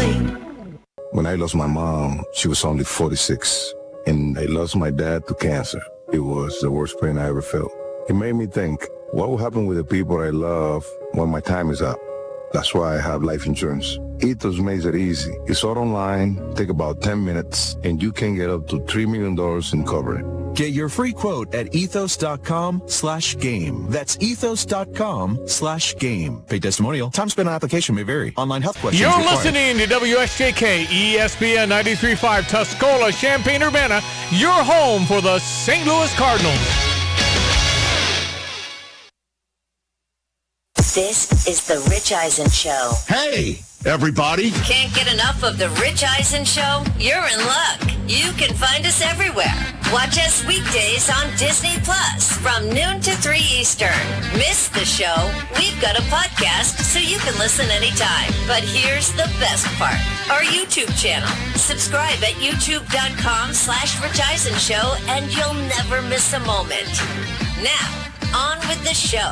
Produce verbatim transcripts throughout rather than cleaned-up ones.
Game. When I lost my mom, she was only forty-six, and I lost my dad to cancer. It was the worst pain I ever felt. It made me think, what will happen with the people I love when my time is up? That's why I have life insurance. Ethos makes it easy. It's all online, take about ten minutes, and you can get up to three million dollars in coverage. Get your free quote at ethos.com slash game. That's ethos.com slash game. Paid testimonial. Time spent on application may vary. Online health questions You're required. listening to W S J K E S P N ninety-three point five Tuscola, Champaign-Urbana, your home for the Saint Louis Cardinals. This is the Rich Eisen Show. Hey, everybody. Can't get enough of the Rich Eisen Show? You're in luck. You can find us everywhere. Watch us weekdays on Disney Plus from noon to three Eastern. Miss the show? We've got a podcast so you can listen anytime. But here's the best part. Our YouTube channel. Subscribe at youtube.com slash Rich Eisen Show and you'll never miss a moment. Now, on with the show.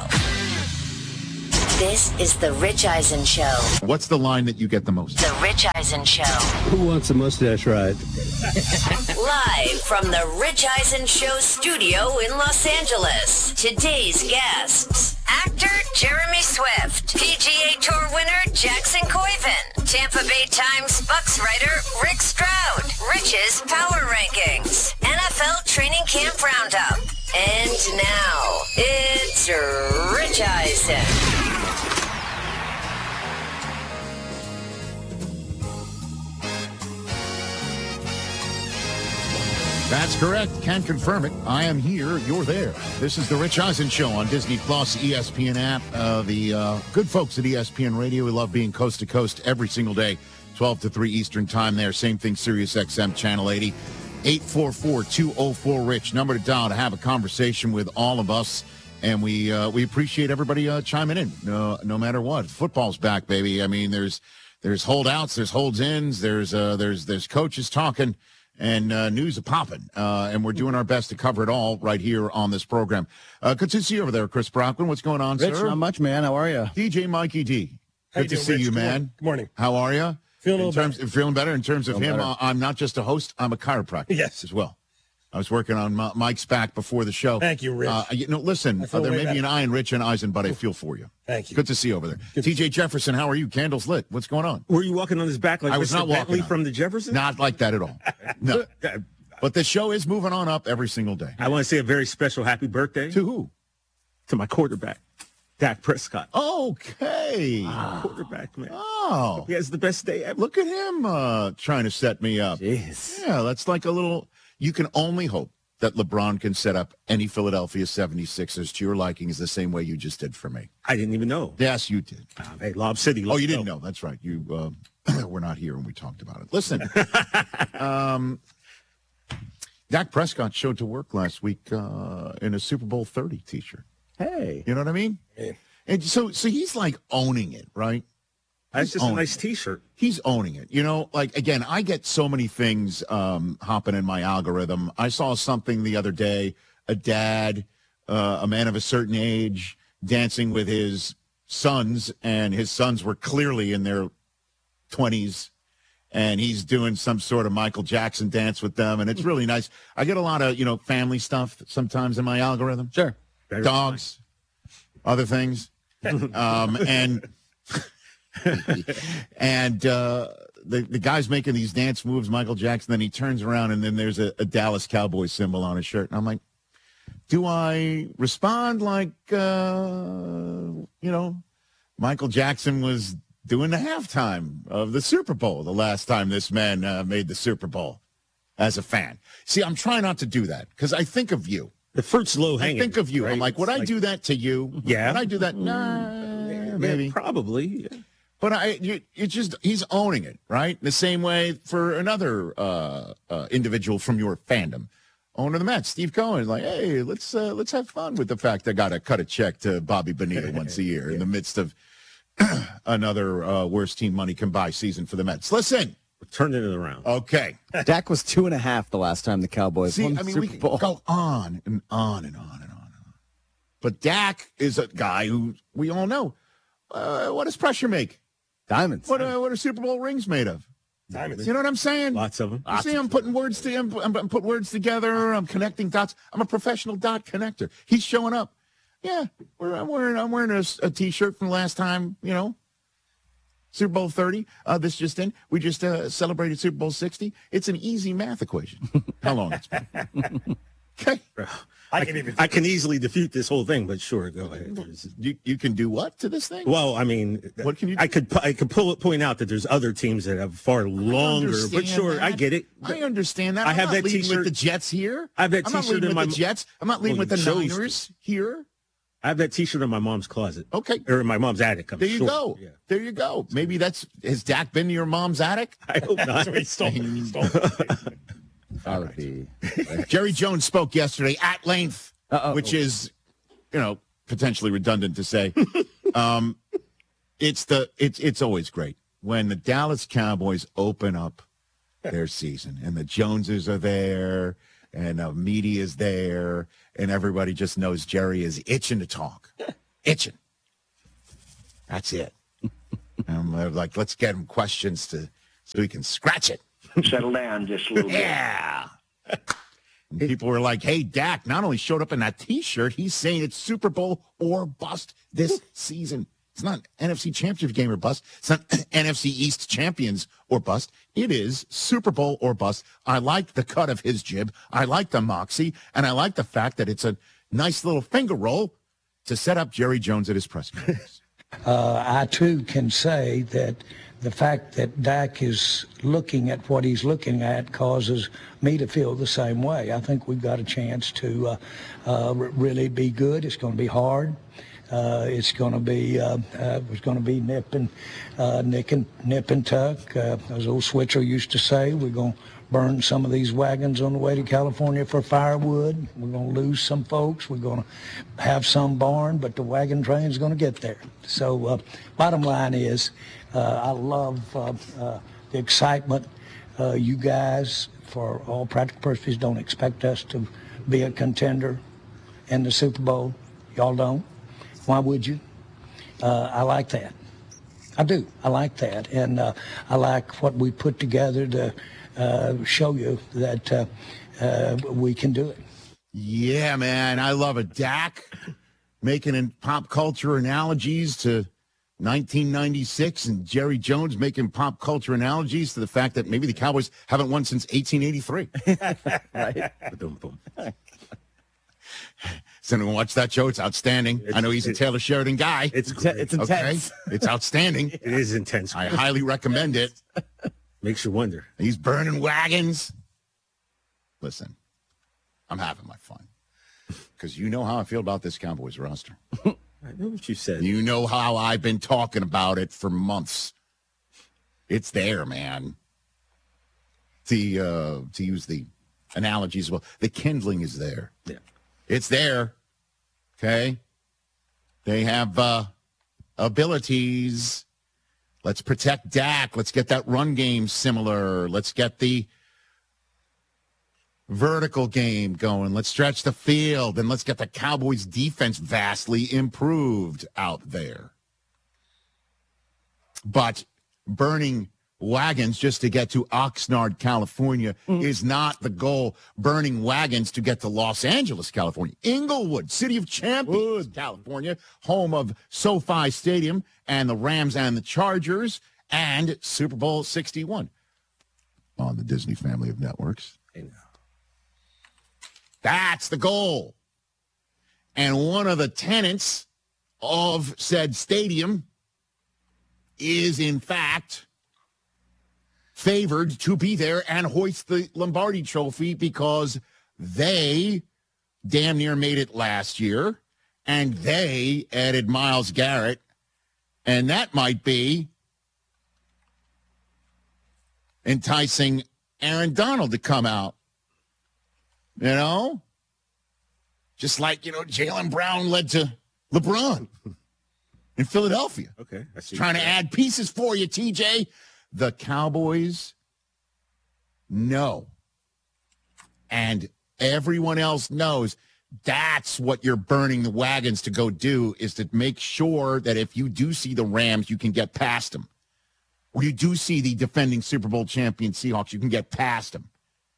This is the Rich Eisen Show. What's the line that you get the most? The Rich Eisen Show. Who wants a mustache ride? Live from the Rich Eisen Show studio in Los Angeles. Today's guests. Actor Jeremy Swift. P G A Tour winner Jackson Coyven. Tampa Bay Times Bucks writer Rick Stroud. Rich's Power Rankings. N F L Training Camp Roundup. And now, it's Rich Eisen. That's correct. Can confirm it. I am here. You're there. This is the Rich Eisen Show on Disney Plus, E S P N app. Uh, the uh, good folks at E S P N Radio. We love being coast to coast every single day, twelve to three Eastern time there. Same thing, Sirius X M Channel eighty. eight four four, two oh four, RICH. Number to dial to have a conversation with all of us. And we uh, we appreciate everybody uh, chiming in, no, no matter what. Football's back, baby. I mean, there's there's holdouts, there's holds-ins, there's uh, there's there's coaches talking. And uh, news is popping, uh, and we're doing our best to cover it all right here on this program. Uh, good to see you over there, Chris Brockman. What's going on, Rich, sir? not much, man. How are you? D J Mikey D. How Good you to doing, see Rich? you, Good man. morning. Good morning. How are you? Feeling a in little terms, better. Feeling better. In terms of Feeling him, better. uh, I'm not just a host. I'm a chiropractor. Yes. As well. I was working on M- Mike's back before the show. Thank you, Rich. Uh, you know, listen, I uh, feel there way may be better. an I in Rich and Eisen, but I feel for you. Thank you. Good to see you over there. Good T J Jefferson, how are you? Candles lit. What's going on? Were you walking on his back like I was Mister not walking Bentley on from it. the Jefferson? Not like that at all. No. But the show is moving on up every single day. I want to say a very special happy birthday To who? to my quarterback, Dak Prescott. Okay. Quarterback, man. Oh, He has the best day ever. look at him uh, trying to set me up. Jeez. Yeah, that's like a little. You can only hope that LeBron can set up any Philadelphia seventy-sixers to your liking is the same way you just did for me. I didn't even know. Yes, you did. Uh, hey, Lob City. Oh, let's you didn't go. know. That's right. You uh, were not here when we talked about it. Listen, um, Dak Prescott showed to work last week uh, in a Super Bowl thirty T-shirt. Hey. You know what I mean? Yeah. And so, so he's like owning it, right? That's just a owning nice it. T-shirt. He's owning it. You know, like, again, I get so many things um, hopping in my algorithm. I saw something the other day, a dad, uh, a man of a certain age, dancing with his sons, and his sons were clearly in their twenties, and he's doing some sort of Michael Jackson dance with them, and it's really nice. I get a lot of, you know, family stuff sometimes in my algorithm. Sure. Very Dogs, other things. um, and and uh, the, the guy's making these dance moves, Michael Jackson, then he turns around and then there's a, a Dallas Cowboys symbol on his shirt. And I'm like, do I respond like, uh, you know, Michael Jackson was doing the halftime of the Super Bowl the last time this man uh, made the Super Bowl as a fan? See, I'm trying not to do that because I think of you. The fruit's low I hanging. think of you. right? I'm like, would It's I do that to you? Yeah. Would I do that? Nah, Yeah, maybe. probably. Yeah. But I, you, it's just he's owning it, right? The same way for another uh, uh, individual from your fandom, owner of the Mets, Steve Cohen, like, hey, let's uh, let's have fun with the fact I got to cut a check to Bobby Bonilla once a year in the midst of another uh, worst team money can buy season for the Mets. Listen, We're turning it around. okay. Dak was two and a half the last time the Cowboys See, won the I mean, Super we can Bowl. go on and on and on and on and on. But Dak is a guy who we all know. Uh, what does pressure make? Diamonds. What are, what are Super Bowl rings made of? Diamonds. You know what I'm saying? Lots of them. You see, I'm putting words to I'm, I'm putting words together. I'm connecting dots. I'm a professional dot connector. He's showing up. Yeah, we're, I'm wearing I'm wearing a, a t-shirt from last time. You know, Super Bowl thirty. Uh, this just in. We just uh, celebrated Super Bowl sixty. It's an easy math equation. How long it's been? Okay. I can, even, I can easily defute this whole thing, but sure, go ahead. You you can do what to this thing? Well, I mean, What can you do? I could I could pull, point out that there's other teams that have far longer, but understand sure, that. I get it. I understand that. I I'm have not that leading t-shirt. with the Jets here. I have that I'm not t-shirt leading in with my- the Jets. I'm not leading Well, with the you chose to. Niners here. I have that T-shirt in my mom's closet. Okay. Or in my mom's attic. I'm There you sure. go. Yeah. There you go. Maybe that's has Dak been to your mom's attic? I hope not. That would be. Jerry Jones spoke yesterday at length, Uh-oh. which is, you know, potentially redundant to say. um, it's the it's it's always great when the Dallas Cowboys open up their season and the Joneses are there and uh, media is there and everybody just knows Jerry is itching to talk, itching. That's it. I'm uh, like, let's get him questions to so he can scratch it. Settle down just a little bit. Yeah. And people were like, hey, Dak not only showed up in that T-shirt, he's saying it's Super Bowl or bust this season. It's not N F C Championship game or bust. It's not N F C East Champions or bust. It is Super Bowl or bust. I like the cut of his jib. I like the moxie. And I like the fact that it's a nice little finger roll to set up Jerry Jones at his press conference. Uh, I, too, can say that the fact that Dak is looking at what he's looking at causes me to feel the same way. I think we've got a chance to uh, uh, really be good. It's going to be hard. Uh, it's going to be uh, uh, it's going to be nip and uh, nick and nip and tuck. Uh, as old Switzer used to say, we're going to burn some of these wagons on the way to California for firewood. We're going to lose some folks. We're going to have some barn, but the wagon train's going to get there. So uh, bottom line is, uh, I love uh, uh, the excitement. Uh, you guys, for all practical purposes, don't expect us to be a contender in the Super Bowl. Y'all don't. Why would you? Uh, I like that. I do. I like that. And uh, I like what we put together to uh, show you that uh, uh, we can do it. Yeah, man. I love it. Dak making in pop culture analogies to nineteen ninety-six and Jerry Jones making pop culture analogies to the fact that maybe the Cowboys haven't won since eighteen eighty-three. Right. Boom, boom. So anyone watch that show? It's outstanding. It's- I know he's a it- Taylor Sheridan guy. It's It's, great. it's okay. intense. It's outstanding. It is intense. I highly recommend it. Makes you wonder. He's burning wagons. Listen, I'm having my fun because you know how I feel about this Cowboys roster. I know what you said. You know how I've been talking about it for months. It's there, man. The uh, to use the analogies, well, the kindling is there. Yeah. It's there. Okay. They have uh, abilities. Let's protect Dak. Let's get that run game similar. Let's get the vertical game going. Let's stretch the field. And let's get the Cowboys defense vastly improved out there. But burning wagons just to get to Oxnard, California mm. is not the goal. Burning wagons to get to Los Angeles, California. Inglewood, City of Champions, Wood. California, home of SoFi Stadium and the Rams and the Chargers and Super Bowl sixty-one on the Disney family of networks. I know. That's the goal. And one of the tenants of said stadium is, in fact, favored to be there and hoist the Lombardi Trophy because they damn near made it last year, and they added Myles Garrett, and that might be enticing Aaron Donald to come out. You know? Just like, you know, Jaylen Brown led to LeBron in Philadelphia. Okay. I see. Trying to add pieces for you, T J. The Cowboys know. And everyone else knows that's what you're burning the wagons to go do, is to make sure that if you do see the Rams, you can get past them. where you do see the defending Super Bowl champion Seahawks, you can get past them.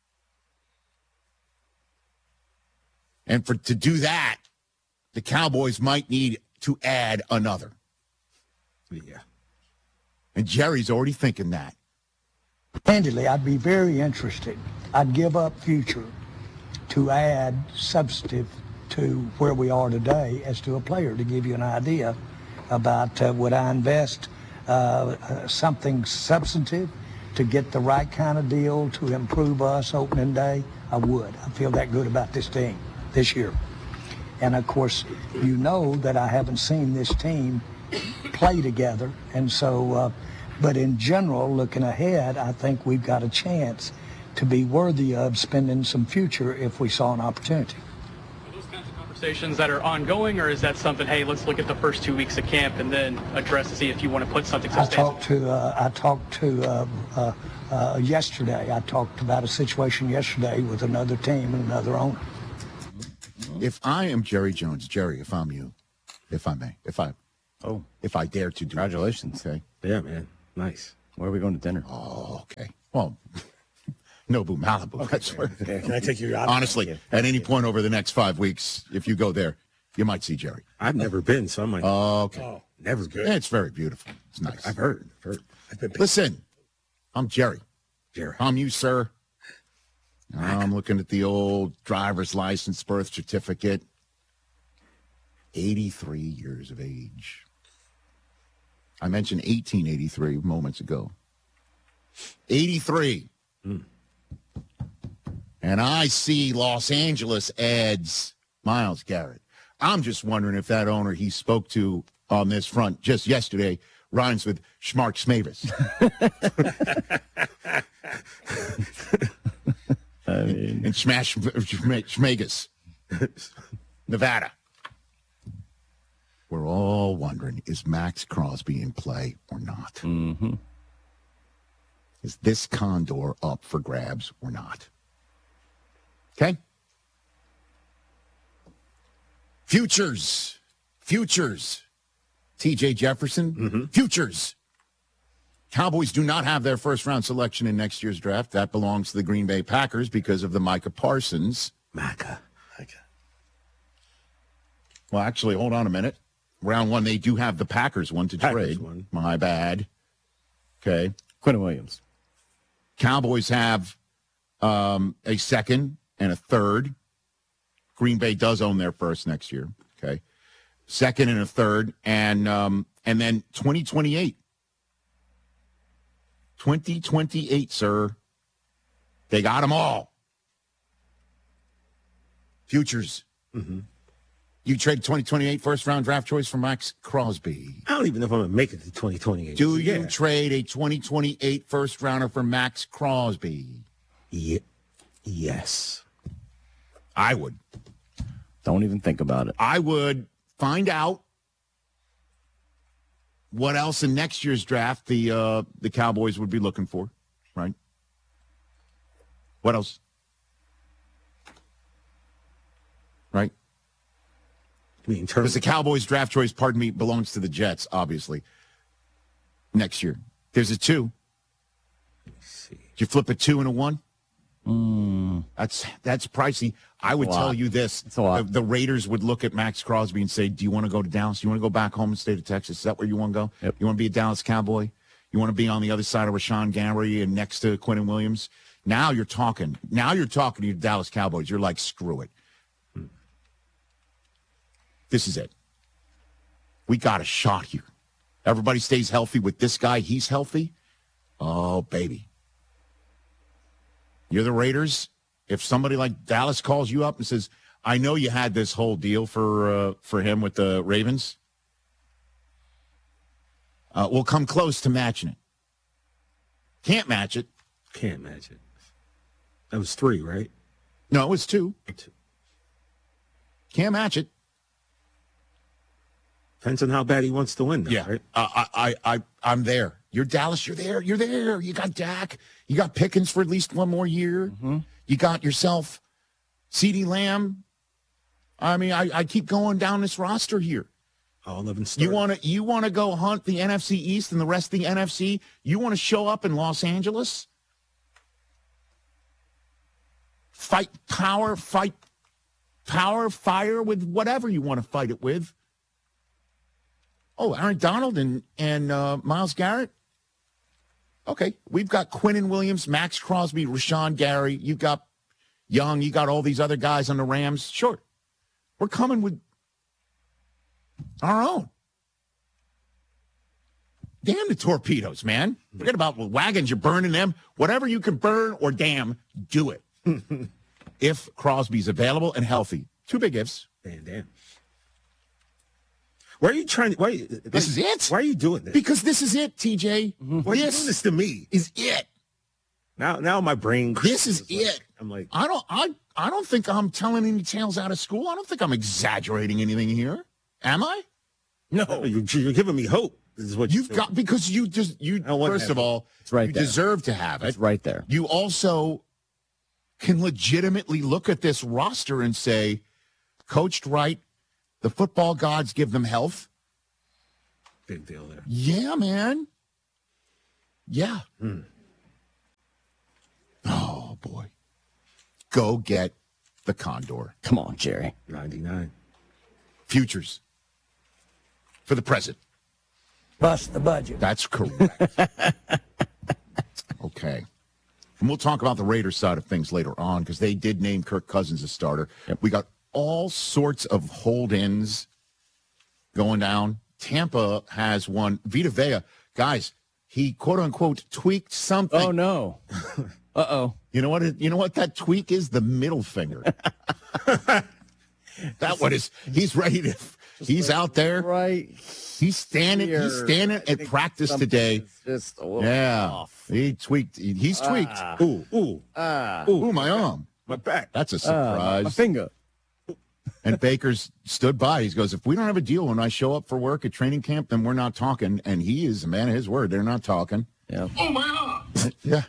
And for to do that, the Cowboys might need to add another. Yeah. And Jerry's already thinking that. Candidly, I'd be very interested. I'd give up future to add substantive to where we are today as to a player, to give you an idea about uh, would I invest uh, uh, something substantive to get the right kind of deal to improve us opening day? I would. I feel that good about this team this year. And of course, you know that I haven't seen this team play together. And so, uh, but in general, looking ahead, I think we've got a chance to be worthy of spending some future if we saw an opportunity. Are those kinds of conversations that are ongoing, or is that something, hey, let's look at the first two weeks of camp and then address to see if you want to put something I substantial? talked to, uh, I talked to uh, uh, uh, yesterday, I talked about a situation yesterday with another team and another owner. If I am Jerry Jones, Jerry, if I'm you, if I may, if I, Oh, if I dare to do it, congratulations. okay? Yeah, man. Nice. Where are we going to dinner? Oh, okay. Well, Nobu Malibu. That's where. Yeah, can I take you out? Honestly, at any point over the next five weeks, if you go there, you might see Jerry. I've never been, so I'm like, Oh, okay. oh, never good. Yeah, it's very beautiful. It's nice. I've heard. I've heard. I've been Listen, I'm Jerry. Jerry. I'm you, sir. I'm looking at the old driver's license, birth certificate. eighty-three years of age. I mentioned eighteen eighty-three moments ago. eighty-three. Mm. And I see Los Angeles adds Myles Garrett. I'm just wondering if that owner he spoke to on this front just yesterday rhymes with Schmark Smavis. I mean, And Smash Schmagus, Nevada. We're all wondering, is Max Crosby in play or not? mm-hmm. Is this condor up for grabs or not? Okay? Futures. Futures. T J Jefferson. Mm-hmm. Futures. Cowboys do not have their first round selection in next year's draft. That belongs to the Green Bay Packers because of the Micah Parsons. Micah. Micah. Well, actually, hold on a minute. Round one, they do have the Packers one to Packers trade. one. My bad. Okay. Quentin Williams. Cowboys have um, a second and a third. Green Bay does own their first next year. Okay. Second and a third. And um, and then twenty twenty-eight. twenty twenty-eight, sir. They got them all. Futures. Mm-hmm. You trade twenty twenty-eight first round draft choice for Max Crosby. I don't even know if I'm going to make it to twenty twenty-eight. Do yeah. you trade a twenty twenty-eight first rounder for Max Crosby? Yeah. Yes. I would. Don't even think about it. I would find out what else in next year's draft the uh, the Cowboys would be looking for, right? What else? Right? I mean, in Because terms the Cowboys draft choice, pardon me, belongs to the Jets, obviously, next year. There's a two. Let's see. Did you flip a two and a one? Mm, That's that's pricey. I would a tell lot. you this. It's a lot. The, the Raiders would look at Max Crosby and say, do you want to go to Dallas? Do you want to go back home and stay to Texas? Is that where you want to go? Yep. You want to be a Dallas Cowboy? You want to be on the other side of Rashawn Gary and next to Quentin Williams? Now you're talking. Now you're talking to your Dallas Cowboys. You're like, screw it. Hmm. This is it. We got a shot here. Everybody stays healthy with this guy. He's healthy. Oh, baby. You're the Raiders. If somebody like Dallas calls you up and says, I know you had this whole deal for uh, for him with the Ravens, uh, we'll come close to matching it. Can't match it. Can't match it. That was three, right? No, it was two. Two. Can't match it. Depends on how bad he wants to win, though, right? Uh, I, I, I, I'm there. You're Dallas. You're there. You're there. You got Dak. You got Pickens for at least one more year. mm-hmm. You got yourself CeeDee Lamb. I mean, I, I keep going down this roster here. All of them. You want to you want to go hunt the N F C East and the rest of the N F C? You want to show up in Los Angeles? Fight power, fight power, fire with whatever you want to fight it with. Oh, Aaron Donald and, and uh, Myles Garrett? Okay, we've got Quinnen Williams, Max Crosby, Rashawn Gary. You've got Young. You got all these other guys on the Rams. Sure, we're coming with our own. Damn the torpedoes, man. Forget about wagons. You're burning them. Whatever you can burn or damn, do it. If Crosby's available and healthy. Two big ifs. Damn, damn. Why are you trying? Why? This is it. Why are you doing this? Because this is it, T J. Why are you doing this to me? Is it. Now, now my brain. This is like, it. I'm like, I don't. I. I don't think I'm telling any tales out of school. I don't think I'm exaggerating anything here. Am I? no, you're, you're giving me hope. This is what You've you're got because you just you. I want First that. of all, It's right you there. deserve to have it. It's right there. You also can legitimately look at this roster and say, coached right, the football gods give them health. big deal there. Yeah, man. Yeah. Hmm. Oh, boy. Go get the Condor. Come on, Jerry. ninety-nine. Futures for the present. Bust the budget. That's correct. Okay. And we'll talk about the Raiders side of things later on because they did name Kirk Cousins a starter. Yep. We got all sorts of hold-ins going down. Tampa has one. Vita Vea, guys, he quote-unquote tweaked something. Oh, no. Uh-oh. You know what? It, you know what that tweak is? The middle finger. That one is. He's ready to. He's out there. Right. He's standing. He's here. standing I at think practice something today. is Just a little Yeah, off. he tweaked. he- He's tweaked. Ah. Ooh, ooh, Ah. ooh, my arm. My back. That's a Ah, surprise. my finger. And Baker's stood by. He goes, if we don't have a deal when I show up for work at training camp, then we're not talking. And he is a man of his word. They're not talking. Yeah. Yeah.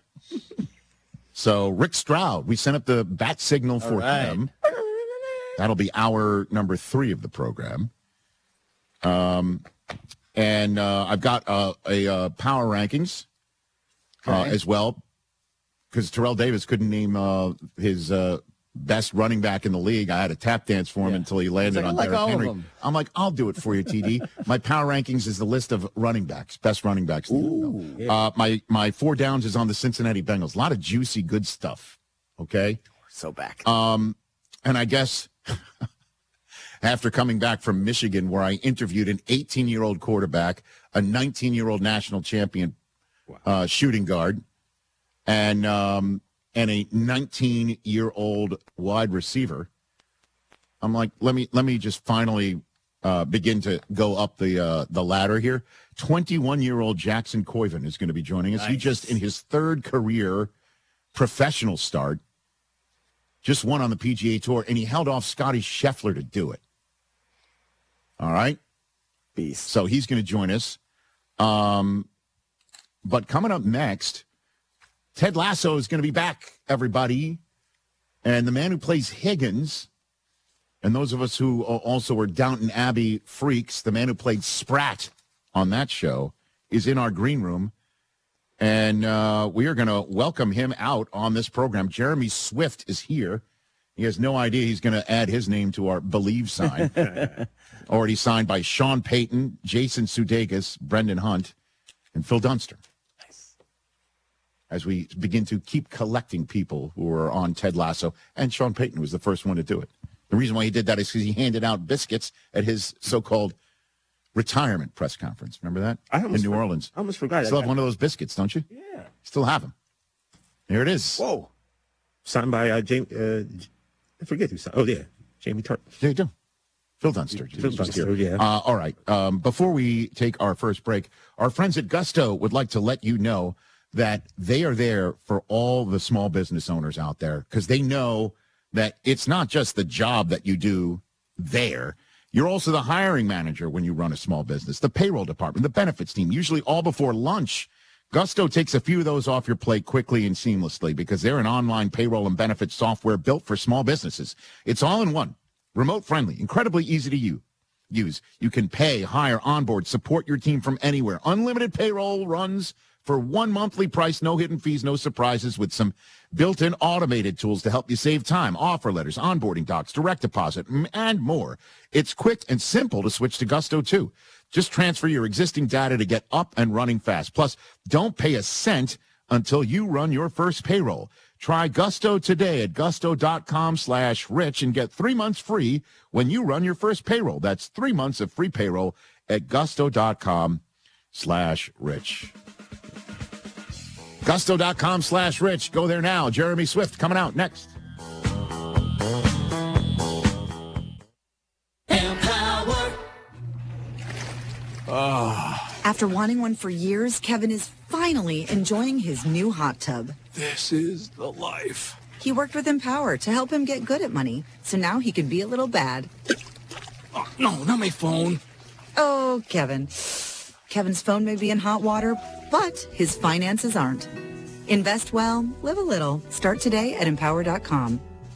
So Rick Stroud, we sent up the bat signal for right. him. That'll be hour number three of the program. Um, and uh, I've got uh, a uh, power rankings uh, Okay. as well because Terrell Davis couldn't name uh, his uh, best running back in the league. I had a tap dance for him Yeah. until he landed like, I on like Derrick all of Henry. them. I'm like, I'll do it for you, T D. My power rankings is the list of running backs, best running backs. Ooh. Uh, my my four downs is on the Cincinnati Bengals. A lot of juicy, good stuff. Okay. So back. Um, and I guess after coming back from Michigan, where I interviewed an eighteen-year-old quarterback, a nineteen-year-old national champion uh, shooting guard, and um, and a nineteen-year-old wide receiver, I'm like, let me let me just finally uh, begin to go up the uh, the ladder here. twenty-one-year-old Jackson Coyven is going to be joining us. He Nice. just in his third career professional start. Just won on the P G A Tour, and he held off Scotty Scheffler to do it. All right? Beast. So he's going to join us. Um, but coming up next, Ted Lasso is going to be back, everybody. And the man who plays Higgins, and those of us who also are Downton Abbey freaks, the man who played Spratt on that show, is in our green room. And uh, we are going to welcome him out on this program. Jeremy Swift is here. He has no idea he's going to add his name to our Believe sign. Already signed by Sean Payton, Jason Sudeikis, Brendan Hunt, and Phil Dunster. Nice. As we begin to keep collecting people who are on Ted Lasso. And Sean Payton was the first one to do it. The reason why he did that is because he handed out biscuits at his so-called retirement press conference. Remember that? I in almost New for- Orleans. I almost forgot. Still I- have one of those biscuits, don't you? Yeah. Still have them. There it is. Whoa. Signed by uh, Jamie. Uh, I forget who signed. Oh yeah, Jamie Tart. There you go. Phil Dunster. Phil Dunster, yeah. Uh, all right. Um, before we take our first break, our friends at Gusto would like to let you know that they are there for all the small business owners out there because they know that it's not just the job that you do there. You're also the hiring manager when you run a small business, the payroll department, the benefits team, usually all before lunch. Gusto takes a few of those off your plate quickly and seamlessly because they're an online payroll and benefits software built for small businesses. It's all in one, remote friendly, incredibly easy to use. use. You can pay, hire, onboard, support your team from anywhere. Unlimited payroll runs for one monthly price, no hidden fees, no surprises, with some built-in automated tools to help you save time, offer letters, onboarding docs, direct deposit, and more. It's quick and simple to switch to Gusto, too. Just transfer your existing data to get up and running fast. Plus, don't pay a cent until you run your first payroll. Try Gusto today at gusto.com slash rich and get three months free when you run your first payroll. That's three months of free payroll at gusto.com slash rich. Gusto.com slash rich. Go there now. Jeremy Swift coming out next. Empower. Oh. After wanting one for years, Kevin is finally enjoying his new hot tub. This is the life. He worked with Empower to help him get good at money, so now he can be a little bad. Oh, no, not my phone. Oh, Kevin. Kevin's phone may be in hot water, but his finances aren't. Invest well, live a little. Start today at empower dot com.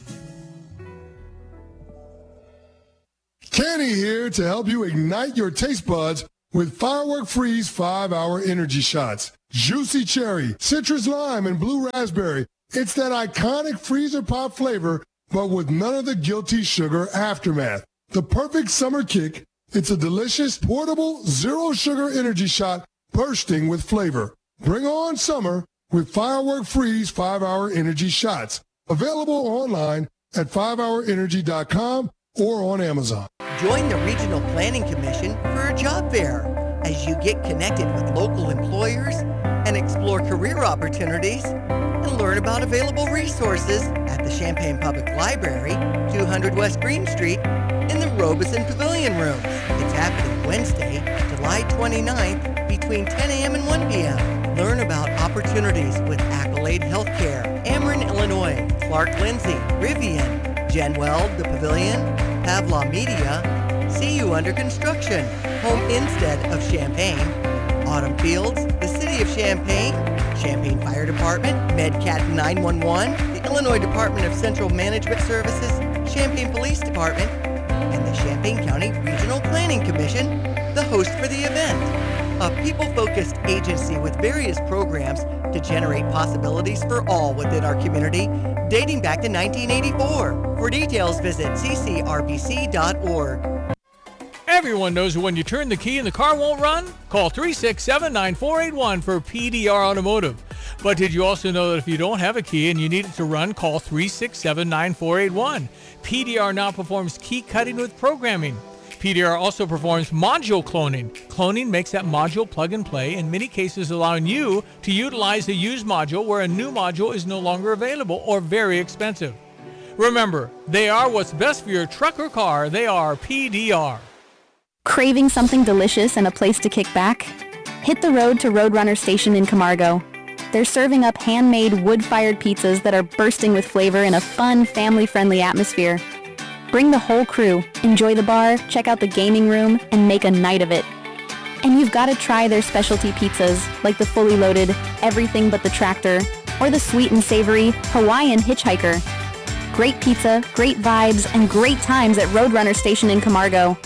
Kenny here to help you ignite your taste buds with Firework Freeze five hour Energy Shots. Juicy cherry, citrus lime, and blue raspberry. It's that iconic freezer pop flavor, but with none of the guilty sugar aftermath. The perfect summer kick. It's a delicious, portable, zero-sugar energy shot bursting with flavor. Bring on summer with Firework Freeze five hour Energy Shots. Available online at five hour energy dot com or on Amazon. Join the Regional Planning Commission for a job fair as you get connected with local employers and explore career opportunities and learn about available resources at the Champaign Public Library, two hundred West Green Street, in the Robeson Pavilion Rooms. It's happening Wednesday, July twenty-ninth, between ten a.m. and one p.m. Learn about opportunities with Accolade Healthcare, Ameren, Illinois, Clark Lindsay, Rivian, Genweld, The Pavilion, Pavlaw Media, C U Under Construction, Home Instead of Champaign, Autumn Fields, the City of Champaign, Champaign Fire Department, MedCat nine one one, the Illinois Department of Central Management Services, Champaign Police Department, and the Champaign County Regional Planning Commission, the host for the event. A people-focused agency with various programs to generate possibilities for all within our community, dating back to nineteen eighty-four. For details, visit c c r b c dot org. Everyone knows that when you turn the key and the car won't run, call three six seven, nine four eight one for P D R Automotive. But did you also know that if you don't have a key and you need it to run, call three six seven, nine four eight one. P D R now performs key cutting with programming. P D R also performs module cloning. Cloning makes that module plug and play, in many cases allowing you to utilize a used module where a new module is no longer available or very expensive. Remember, they are what's best for your truck or car. They are P D R. Craving something delicious and a place to kick back? Hit the road to Roadrunner Station in Camargo. They're serving up handmade wood-fired pizzas that are bursting with flavor in a fun, family-friendly atmosphere. Bring the whole crew, enjoy the bar, check out the gaming room, and make a night of it. And you've got to try their specialty pizzas, like the fully loaded Everything But the Tractor, or the sweet and savory Hawaiian Hitchhiker. Great pizza, great vibes, and great times at Roadrunner Station in Camargo.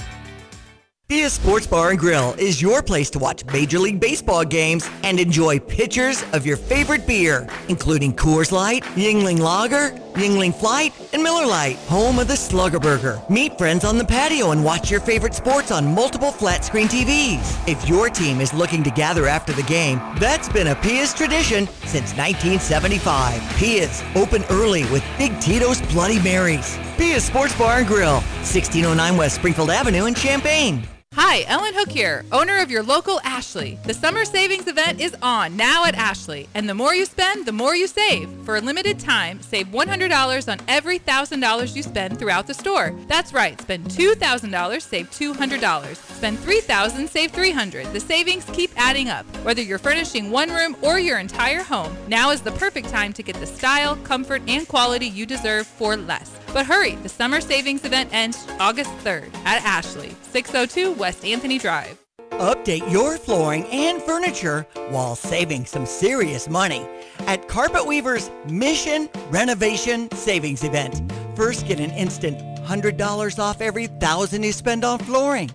Pia Sports Bar and Grill is your place to watch Major League Baseball games and enjoy pitchers of your favorite beer, including Coors Light, Yuengling Lager, Yuengling Flight, and Miller Lite, home of the Slugger Burger. Meet friends on the patio and watch your favorite sports on multiple flat-screen T Vs. If your team is looking to gather after the game, that's been a Pia's tradition since nineteen seventy-five. Pia's, open early with Big Tito's Bloody Marys. Pia's Sports Bar and Grill, sixteen oh nine West Springfield Avenue in Champaign. Hi, Ellen Hook here, owner of your local Ashley. The summer savings event is on now at Ashley, and the more you spend, the more you save. For a limited time, save one hundred dollars on every one thousand dollars you spend throughout the store. That's right, spend two thousand dollars, save two hundred dollars. Spend three thousand dollars, save three hundred dollars. The savings keep adding up. Whether you're furnishing one room or your entire home, now is the perfect time to get the style, comfort, and quality you deserve for less. But hurry, the summer savings event ends August third at Ashley, six oh two West Anthony Drive. Update your flooring and furniture while saving some serious money at Carpet Weaver's Mission Renovation Savings Event. First, get an instant one hundred dollars off every one thousand dollars you spend on flooring.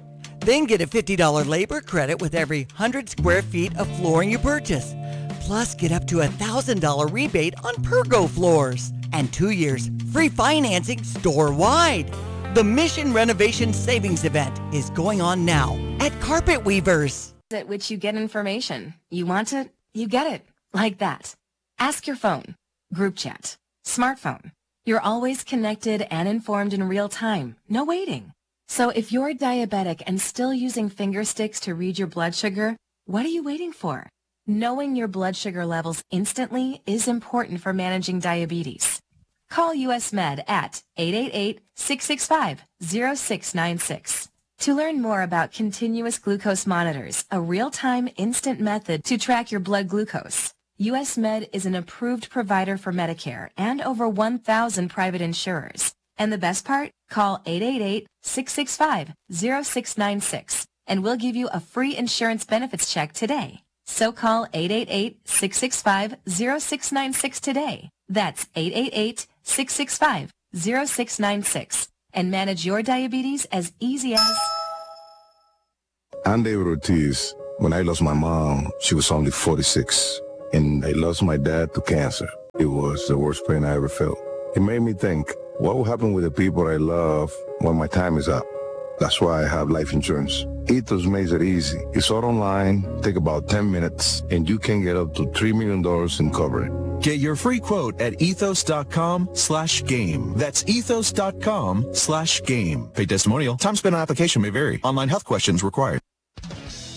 Then get a fifty dollars labor credit with every one hundred square feet of flooring you purchase. Plus, get up to a one thousand dollars rebate on Pergo floors. And two years free financing store-wide. The Mission Renovation Savings Event is going on now at Carpet Weavers. At which you get information. You want it, you get it. Like that. Ask your phone. Group chat. Smartphone. You're always connected and informed in real time. No waiting. So if you're diabetic and still using finger sticks to read your blood sugar, what are you waiting for? Knowing your blood sugar levels instantly is important for managing diabetes. Call U S Med at eight eight eight, six six five, zero six nine six. To learn more about continuous glucose monitors, a real-time instant method to track your blood glucose, U S Med is an approved provider for Medicare and over one thousand private insurers. And the best part? Call eight eight eight, six six five, zero six nine six and we'll give you a free insurance benefits check today. So call eight eight eight, six six five, zero six nine six today. That's eight eight eight, six six five, zero six nine six and manage your diabetes as easy as... I'm David Ortiz. When I lost my mom, she was only forty-six. And I lost my dad to cancer. It was the worst pain I ever felt. It made me think, what will happen with the people I love when my time is up? That's why I have life insurance. Ethos makes it easy. It's all online, take about ten minutes, and you can get up to three million dollars in coverage. Get your free quote at ethos.com slash game. That's ethos.com slash game. Paid testimonial. Time spent on application may vary. Online health questions required.